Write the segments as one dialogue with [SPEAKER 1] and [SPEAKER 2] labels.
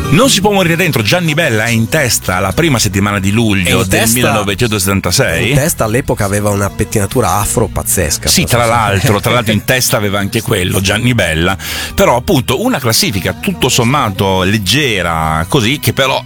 [SPEAKER 1] Non si può morire dentro. Gianni Bella è in testa la prima settimana di luglio del 1976.
[SPEAKER 2] In testa all'epoca aveva una pettinatura afro pazzesca.
[SPEAKER 1] Sì, tra l'altro in testa aveva anche quello, Gianni Bella. Però appunto una classifica tutto sommato leggera, così, che però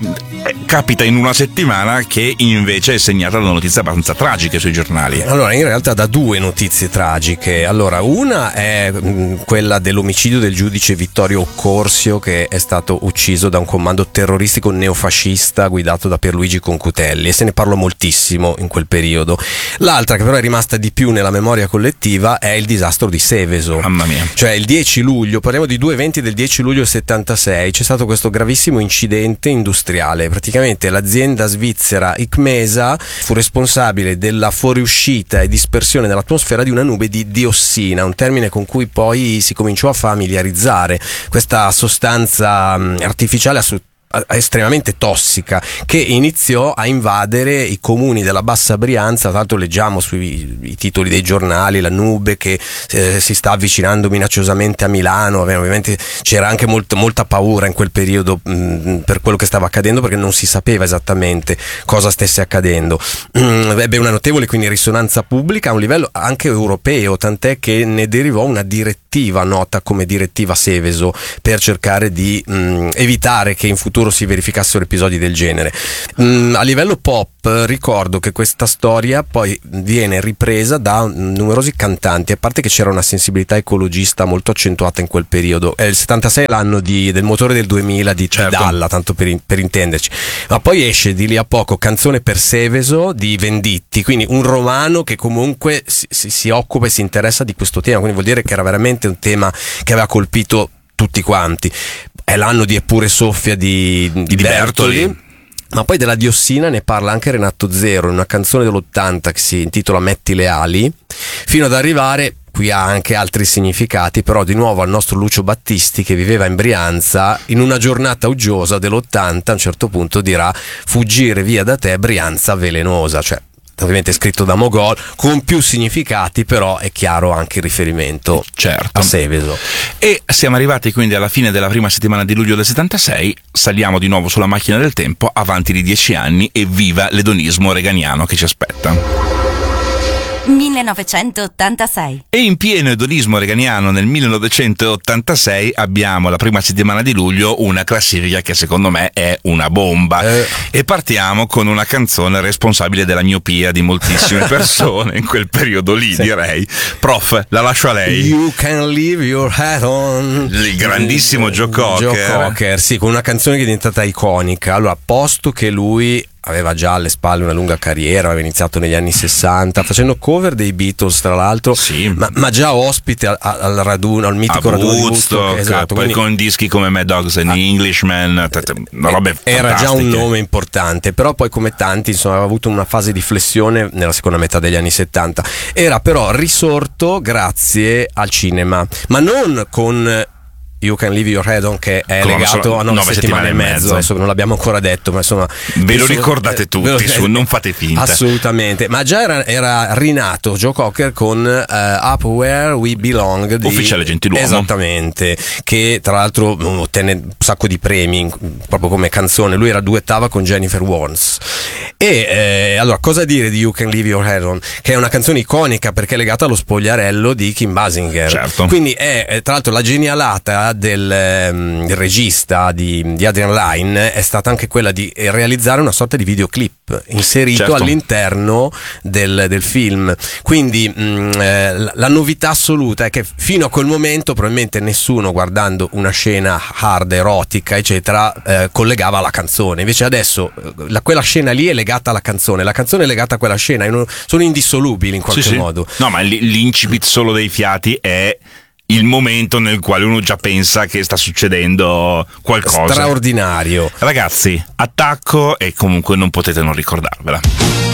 [SPEAKER 1] capita in una settimana che invece è segnata da notizie abbastanza tragiche sui giornali.
[SPEAKER 2] Allora, in realtà da due notizie tragiche. Allora, una è quella dell'omicidio del giudice Vittorio Occorsio, che è stato ucciso da un comando terroristico neofascista guidato da Pierluigi Concutelli, e se ne parlò moltissimo in quel periodo. L'altra, che però è rimasta di più nella memoria collettiva, è il disastro di Seveso.
[SPEAKER 1] Mamma mia.
[SPEAKER 2] Cioè il 10 luglio, parliamo di due eventi del 10 luglio 76, c'è stato questo gravissimo incidente industriale. Praticamente l'azienda svizzera Icmesa fu responsabile della fuoriuscita e dispersione nell'atmosfera di una nube di diossina, un termine con cui poi si cominciò a familiarizzare, questa sostanza artificiale estremamente tossica che iniziò a invadere i comuni della Bassa Brianza. Tra l'altro leggiamo sui titoli dei giornali la nube che si sta avvicinando minacciosamente a Milano. Ovviamente c'era anche molta paura in quel periodo per quello che stava accadendo, perché non si sapeva esattamente cosa stesse accadendo. Ebbe una notevole quindi risonanza pubblica a un livello anche europeo, tant'è che ne derivò una direttiva nota come direttiva Seveso, per cercare di evitare che in futuro si verificassero episodi del genere. A livello pop ricordo che questa storia poi viene ripresa da numerosi cantanti, a parte che c'era una sensibilità ecologista molto accentuata in quel periodo. Il 76 è l'anno del motore del 2000 di Dalla, tanto per intenderci, ma poi esce di lì a poco Canzone per Seveso di Venditti, quindi un romano che comunque si occupa e si interessa di questo tema, quindi vuol dire che era veramente un tema che aveva colpito tutti quanti. È l'anno di Eppure Soffia di Bertoli. Ma poi della diossina ne parla anche Renato Zero in una canzone dell'80 che si intitola Metti le ali, fino ad arrivare, qui ha anche altri significati, però di nuovo al nostro Lucio Battisti, che viveva in Brianza, in una giornata uggiosa dell'80 a un certo punto dirà: fuggire via da te Brianza velenosa, cioè ovviamente scritto da Mogol, con più significati, però è chiaro anche il riferimento a Seveso.
[SPEAKER 1] E siamo arrivati quindi alla fine della prima settimana di luglio del 76, saliamo di nuovo sulla macchina del tempo, avanti di 10 anni, e viva l'edonismo reganiano che ci aspetta.
[SPEAKER 3] 1986.
[SPEAKER 1] E in pieno edonismo reganiano nel 1986 abbiamo la prima settimana di luglio una classifica che secondo me è una bomba, e partiamo con una canzone responsabile della miopia di moltissime persone in quel periodo lì, direi. Prof, la lascio a lei.
[SPEAKER 2] You Can Leave Your Hat On,
[SPEAKER 1] il grandissimo Joe Cocker.
[SPEAKER 2] Joe Cocker, sì, con una canzone che è diventata iconica. Allora, posto che lui aveva già alle spalle una lunga carriera, aveva iniziato negli anni 60 facendo cover dei Beatles, tra l'altro,
[SPEAKER 1] sì,
[SPEAKER 2] ma già ospite al raduno, al mitico raduno di Woodstock,
[SPEAKER 1] esatto, poi con dischi come Mad Dogs and Englishman, robe
[SPEAKER 2] era
[SPEAKER 1] fantastiche.
[SPEAKER 2] Già un nome importante, però poi come tanti insomma aveva avuto una fase di flessione nella seconda metà degli anni 70. Era però risorto grazie al cinema, ma non con You Can Leave Your Head On, che è legato a 9 settimane e mezzo. Adesso non l'abbiamo ancora detto, ma insomma
[SPEAKER 1] ve lo ricordate tutti, non fate finta.
[SPEAKER 2] Assolutamente, ma già era rinato Joe Cocker con Up Where We Belong di
[SPEAKER 1] Ufficiale Gentiluomo.
[SPEAKER 2] Esattamente, che tra l'altro ottenne un sacco di premi proprio come canzone. Lui duettava con Jennifer Warnes. E allora, cosa dire di You Can Leave Your Head On, che è una canzone iconica perché è legata allo spogliarello di Kim Basinger.
[SPEAKER 1] Certo.
[SPEAKER 2] Quindi è tra l'altro la genialata del regista di Adrian Lyne è stata anche quella di realizzare una sorta di videoclip inserito all'interno del film. Quindi la novità assoluta è che fino a quel momento probabilmente nessuno, guardando una scena hard, erotica eccetera, collegava alla canzone. Invece adesso quella scena lì è legata alla canzone, la canzone è legata a quella scena, sono indissolubili in qualche modo.
[SPEAKER 1] No, ma l'incipit solo dei fiati è il momento nel quale uno già pensa che sta succedendo qualcosa
[SPEAKER 2] straordinario.
[SPEAKER 1] Ragazzi, attacco, e comunque non potete non ricordarvela.